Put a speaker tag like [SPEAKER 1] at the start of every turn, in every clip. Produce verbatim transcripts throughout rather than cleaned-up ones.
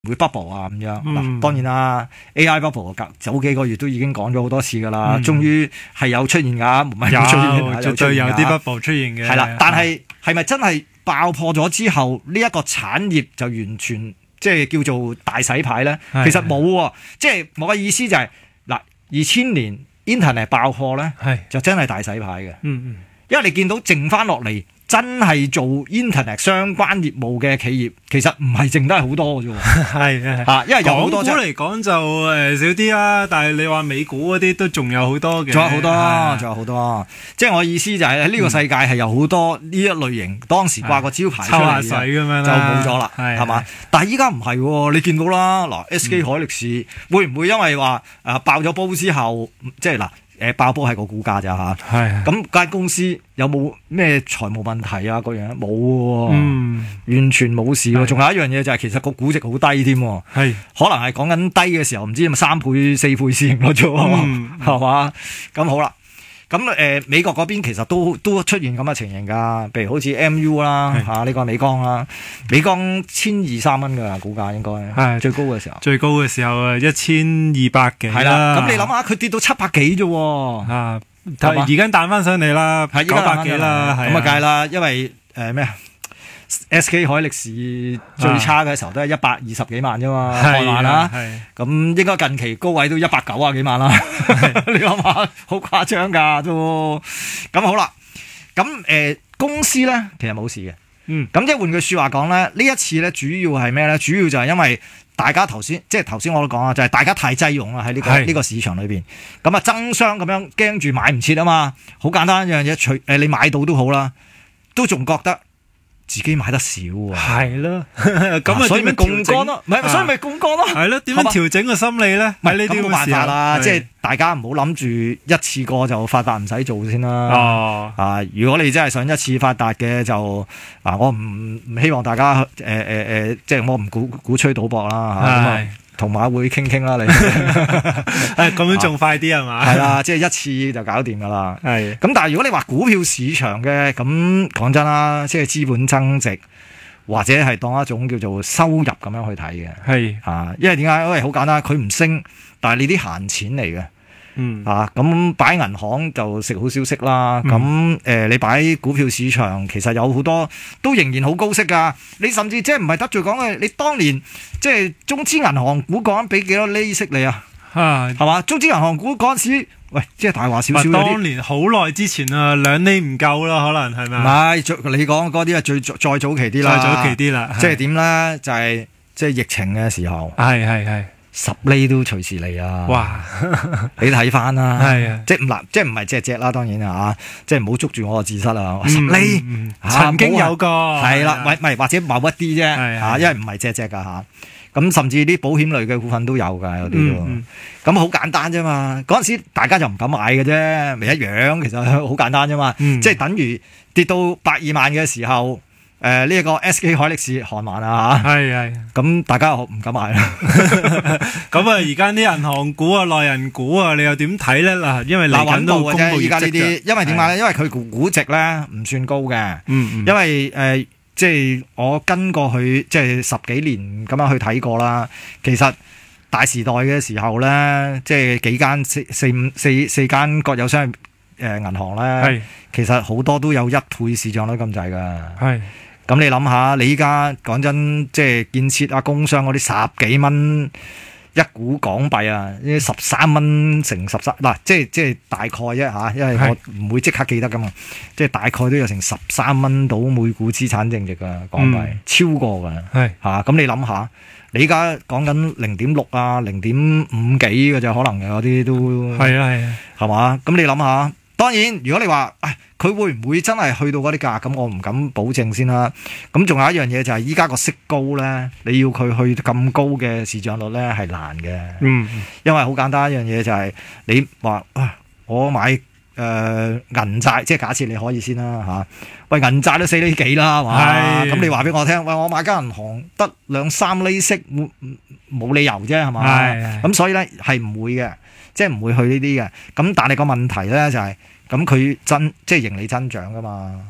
[SPEAKER 1] 會 bubble 啊咁樣。嗱、
[SPEAKER 2] 嗯，
[SPEAKER 1] 當然啦 ，A I bubble 早幾個月都已經講咗好多次㗎啦，
[SPEAKER 2] 嗯、
[SPEAKER 1] 終於係有出現㗎，唔係冇出現㗎，
[SPEAKER 2] 絕對有啲 bubble 出現嘅。
[SPEAKER 1] 係啦，但係係咪真係爆破咗之後呢一、這個產業就完全即係叫做大洗牌咧？其實冇喎，即係我嘅意思就係、是、嗱，二千年 Internet 爆破咧，就真係大洗牌嘅。
[SPEAKER 2] 嗯嗯，
[SPEAKER 1] 因為你見到剩翻落嚟。真係做 Internet 相關業務嘅企業，其實唔係剩得係好多嘅啫喎。
[SPEAKER 2] 係
[SPEAKER 1] 係，因為有好多。
[SPEAKER 2] 港股嚟講就誒少啲啦，但係你話美股嗰啲都仲有好多嘅。
[SPEAKER 1] 仲有好多，仲有好多。即係我意思就係喺呢個世界係有好多呢一類型，嗯、當時掛個招牌出嚟
[SPEAKER 2] 抽下水咁樣
[SPEAKER 1] 就冇咗啦，係嘛？但係依家唔係喎，你見到啦，嗱 S K 海力士、嗯、會唔會因為話誒爆咗煲之後，即係嗱？誒爆波係個股價咋嚇，係咁間公司有冇咩財務問題啊？嗰樣冇喎，嗯，完全冇事喎。仲有一樣嘢就係其實個估值好低添，係可能係講緊低嘅時候，唔知咪三倍四倍市盈率啫喎，係嘛？咁好啦。咁誒、呃、美國嗰邊其實都都出現咁嘅情形㗎，譬如好似 M U 啦嚇，呢、啊呢個美光啦，美光千二三蚊㗎股價應該係最高嘅時候，
[SPEAKER 2] 最高嘅時候啊一千二百幾
[SPEAKER 1] 係啦。咁你諗下佢跌到七百幾啫喎，
[SPEAKER 2] 啊而家彈翻上嚟啦，九百幾啦，
[SPEAKER 1] 咁啊計啦，因為誒咩啊？S K 海力士最差嘅時候都係一百二十幾萬啫嘛，開萬啦，咁應該近期高位都一百九啊幾萬啦，你諗下好誇張㗎都。咁好啦，咁誒、呃、公司咧其實冇事嘅，嗯，咁即係換句説話講咧，呢一次咧主要係咩咧？主要就係因為大家頭先即係頭先我都講啊，就係、是、大家太擠擁啦喺呢個呢個市場裏邊，咁啊爭相咁樣驚住買唔切啊嘛，好簡單一樣嘢，除誒你買到都好啦，都仲覺得自己買得少喎，係咯，咁啊，所以咪槓桿咯，唔係，所以咪槓桿咯，係咯，點樣調整個心理咧？唔係呢啲冇辦法啦，即係大家唔好諗住一次過就發達唔使做先啦。哦，啊，如果你真係想一次發達嘅就啊，我唔唔希望大家誒誒誒，即係我唔鼓鼓吹賭博啦嚇。同馬會傾傾啦，你
[SPEAKER 2] 誒咁樣仲快啲係嘛？
[SPEAKER 1] 係啦，即係一次就搞掂噶啦。係咁，但係如果你話股票市場嘅，咁講真啦，即係資本增值或者係當一種叫做收入咁樣去睇嘅。係啊，因為點解？因為好簡單，佢唔升，但係你啲閒錢嚟嘅。嗯啊，咁擺銀行就食好消息啦。咁、嗯、誒、呃，你擺股票市場其實有好多都仍然好高息㗎。你甚至即係唔係得罪講嘅，你當年即係中資銀行股講緊俾幾多厘息你啊？係係嘛？中資銀行股嗰陣時，喂，即係大話少少嗰啲。
[SPEAKER 2] 當年好耐之前啊，兩厘唔夠啦，可能係咪？
[SPEAKER 1] 唔係，你講嗰啲係最再早期啲啦，
[SPEAKER 2] 再早期啲啦。
[SPEAKER 1] 即係點咧？就係、是、即係疫情嘅時候。係係係。十厘都隨時嚟啊！哇，你睇翻啦，係啊，即係唔嗱，即係唔係隻隻啦，當然啊，即係唔好捉住我個字蝨啊！十厘、嗯嗯、曾經有過，係啦，唔係唔係或者某一啲啫嚇，因為唔係隻隻噶嚇。咁甚至啲保險類嘅股份都有㗎，有啲都咁好簡單啫嘛。嗰陣時大家就唔敢買嘅啫，咪一樣。其實好簡單啫嘛，嗯、即係等於跌到百二萬嘅時候。誒呢一個 S K 海力士韓寰啊嚇，係係，咁大家唔敢買啦。
[SPEAKER 2] 咁啊，而家啲銀行股啊、內銀股啊，你又點睇咧？嗱，因為嚟緊都公布業績，依家呢啲，因為點解咧？因為佢估值咧唔算高嘅，嗯嗯，因為誒、呃、即係我跟過去即係十幾年咁樣去睇過啦。其實大時代嘅時候咧，即係幾間四四五四四間國有商業誒銀行咧，其實好多都有一倍市賬率咁滯㗎，係。咁你諗下，你依家講真，即係建設啊、工商嗰啲十幾蚊一股港幣啊，呢十三蚊乘十三，嗱，即係即係大概啫嚇，因為我唔會即刻記得㗎嘛，即係大概都有成十三蚊到每股資產淨值㗎港幣，嗯、超過㗎，係嚇。咁你諗下，你依家講緊零點六啊、零點五幾嘅就可能有啲都係啊係啊，係嘛？咁你諗下。當然，如果你話，誒，佢會唔會真係去到嗰啲價？咁我唔敢保證先啦。咁仲有一樣嘢就係依家個息高咧，你要佢去咁高嘅市賬率咧係難嘅。嗯，因為好簡單一樣嘢就係你話，啊，我買誒、呃、銀債，即係假設你可以先啦嚇。喂，銀債都四厘幾啦，係嘛？咁你話俾我聽，喂，我買間銀行得兩三厘息，冇理由啫，係嘛？係。咁所以咧係唔會嘅。即係唔會去呢啲嘅，咁但係個問題咧就係、是，咁佢增即係盈利增長噶嘛，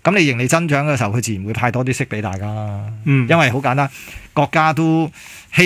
[SPEAKER 1] 咁你盈利增長嘅時候，佢自然會派多啲息俾大家啦。
[SPEAKER 2] 嗯，
[SPEAKER 1] 因為好簡單，國家都